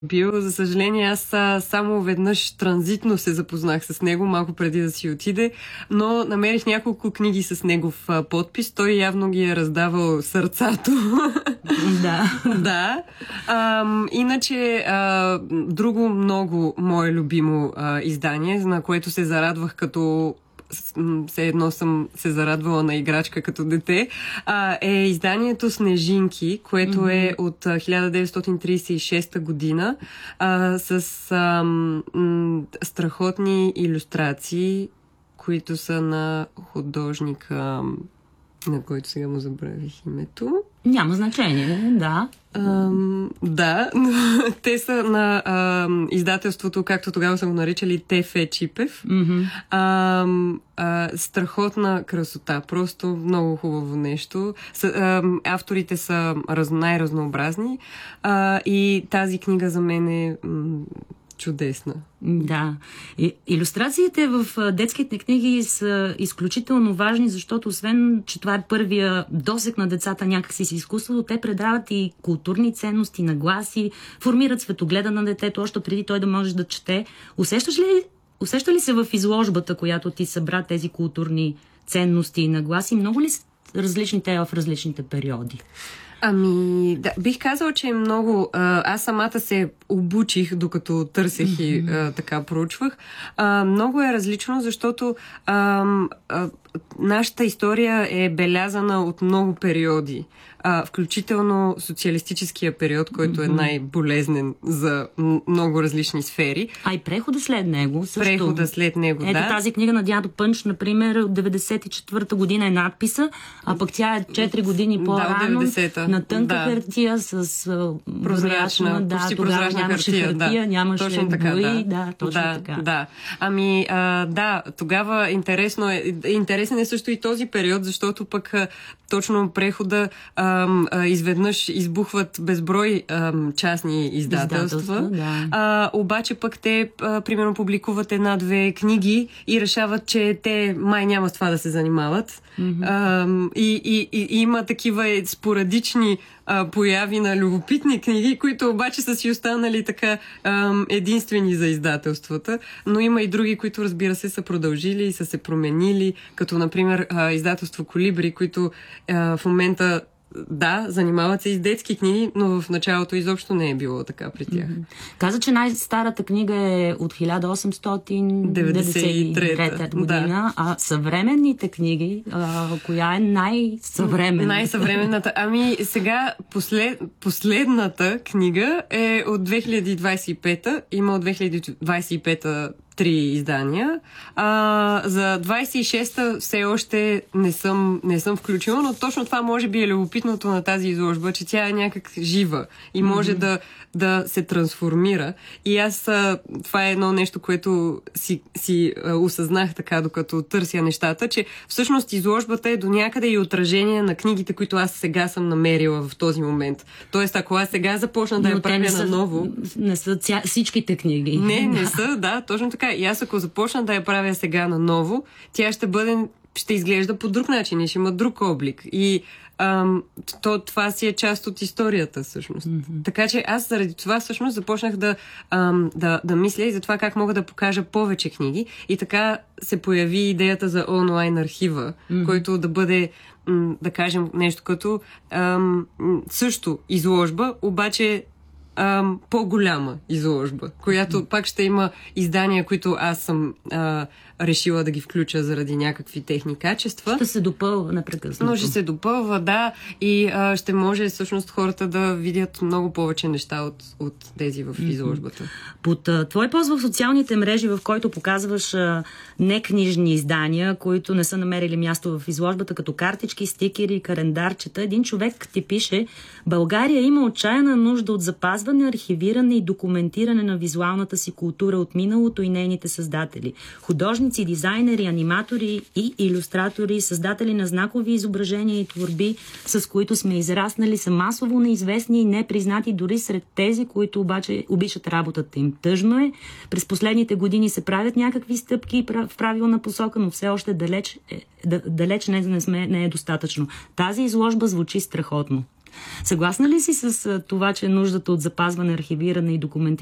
бил. За съжаление, аз само веднъж транзитно се запознах с него, малко преди да си отиде, но намерих няколко книги с негов подпис. Той явно ги е раздавал сърцато. Да. Да. Иначе, друго много мое любимо издание, на което се зарадвах като все едно съм се зарадвала на играчка като дете, е изданието Снежинки, което е от 1936 година с страхотни илюстрации, които са на художника, на който сега му забравих името. Няма значение, да. Да, но те са на издателството, както тогава са го наричали, Т.Ф. Чипев. Страхотна красота, просто много хубаво нещо. Авторите са най-разнообразни и тази книга за мен е чудесна. Да. Илюстрациите в детските книги са изключително важни, защото освен, че това е първия досег на децата някакси с изкуството, те предават и културни ценности, формират светогледа на детето, още преди той да може да чете. Усеща ли се в изложбата, която ти събра тези културни ценности и нагласи, много ли са различни те в различните периоди? Да, бих казала, че е много. Аз самата се обучих, докато търсех и така проучвах. Много е различно, защото нашата история е белязана от много периоди. Включително социалистическия период, който е най-болезнен за много различни сфери. А и прехода след него също. Прехода след него, Ето тази книга на Дядо Пънч, например, от 94-та година е надписа, а пък тя е 4 години по-рано на тънка хартия с прозрачна, почти прозрачна хартия. Нямаше точно така, бои. Да, точно така. Да. Да, тогава интересен е също и този период, защото пък точно прехода изведнъж избухват безброй частни издателства. Да. Обаче пък те, примерно, публикуват една-две книги и решават, че те май няма с това да се занимават. И има такива спорадични появи на любопитни книги, които обаче са си останали така единствени за издателствата, но има и други, които, разбира се, са продължили и са се променили, като, например, издателство Колибри, които в момента занимават се и с детски книги, но в началото изобщо не е било така при тях. Каза, че най-старата книга е от 1893 година, а съвременните книги, коя е най-съвременната? Най-съвременната? Сега последната книга е от 2025-та, има от 2025-та 3 издания. За 26-та все още не съм включила, но точно това може би е любопитното на тази изложба, че тя е някак жива и може да се трансформира. И аз това е едно нещо, което си осъзнах така, докато търся нещата, че всъщност изложбата е до някъде и отражение на книгите, които аз сега съм намерила в този момент. Тоест, ако аз сега започна да я правя наново... Не са всичките книги. Не са, да, точно така. И аз ако започна да я правя сега наново, тя ще изглежда по друг начин и ще има друг облик. И това си е част от историята, всъщност. Така че аз заради това всъщност започнах да мисля и за това как мога да покажа повече книги. И така се появи идеята за онлайн архива, който да бъде, да кажем, нещо като също изложба, обаче по-голяма изложба, която пак ще има издания, които аз съм решила да ги включа заради някакви техни качества. Ще се допълва непрекъснато. Но ще се допълва, да, и ще може всъщност хората да видят много повече неща от тези в изложбата. Под твой пост в социалните мрежи, в който показваш некнижни издания, които не са намерили място в изложбата, като картички, стикери, календарчета, един човек ти пише: България има отчаяна нужда от запазване, архивиране и документиране на визуалната си култура от миналото и нейните създатели. Художници, дизайнери, аниматори и илюстратори, създатели на знакови изображения и творби, с които сме израснали, са масово неизвестни и непризнати дори сред тези, които обаче обичат работата им. Тъжно е. През последните години се правят някакви стъпки в правилна посока, но все още далеч не е достатъчно. Тази изложба звучи страхотно. Съгласна ли си с това, че нуждата от запазване, архивиране и документиране